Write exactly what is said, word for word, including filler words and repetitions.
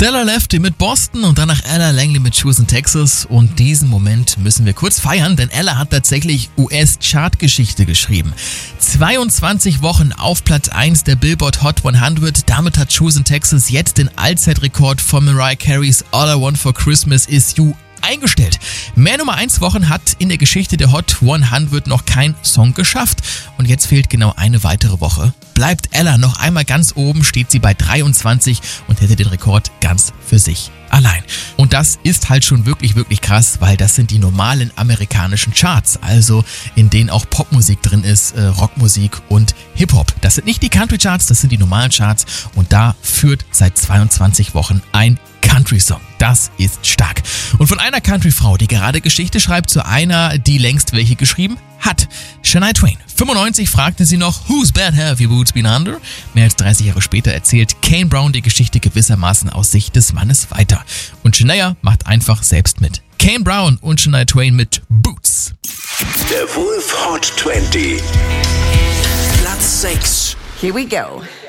Della Lefty mit Boston und danach Ella Langley mit Houston, Texas. Und diesen Moment müssen wir kurz feiern, denn Ella hat tatsächlich U S-Chartgeschichte geschrieben. zweiundzwanzig Wochen auf Platz eins der Billboard Hot hundert. Damit hat Houston, Texas jetzt den Allzeitrekord von Mariah Careys All I Want for Christmas Is You eingestellt. Mehr Nummer eins Wochen hat in der Geschichte der Hot hundert noch kein Song geschafft. Und jetzt fehlt genau eine weitere Woche. Bleibt Ella noch einmal ganz oben, steht sie bei dreiundzwanzig und hätte den Rekord ganz für sich allein. Und das ist halt schon wirklich, wirklich krass, weil das sind die normalen amerikanischen Charts, also in denen auch Popmusik drin ist, äh, Rockmusik und Hip-Hop. Das sind nicht die Country-Charts, das sind die normalen Charts und da führt seit zweiundzwanzig Wochen ein Country-Song. Das ist stark. Und von einer Country-Frau, die gerade Geschichte schreibt, zu einer, die längst welche geschrieben hat. Shania Twain. fünfundneunzig fragte sie noch, Whose bed have your boots been under? Mehr als dreißig Jahre später erzählt Kane Brown die Geschichte gewissermaßen aus Sicht des Mannes weiter. Und Shania macht einfach selbst mit. Kane Brown und Shania Twain mit Boots. Der Wolf Hot zwanzig. Platz sechs. Here we go.